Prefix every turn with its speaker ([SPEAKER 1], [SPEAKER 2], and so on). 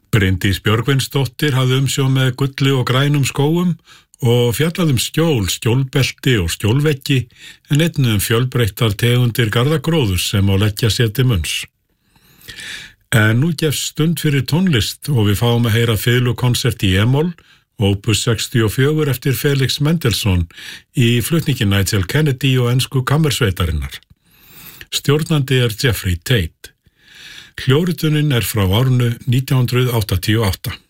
[SPEAKER 1] Bryndís Björgvinsdóttir hafði umsjón með gulli og grænum skógum og fjallað skjól, skjólbelti og skjólveggi en einnig fjölbreyttar tegundir garðagróðurs sem á leggja sér til munns. En nú gefst stund fyrir tónlist og við fáum að heyra fiðlukonsert í E-moll, opus 64 eftir Felix Mendelssohn í flutningi Nigel Kennedy og ensku kammersveitarinnar. Stjórnandi Jeffrey Tate. Hljóðritunin frá árinu 1988.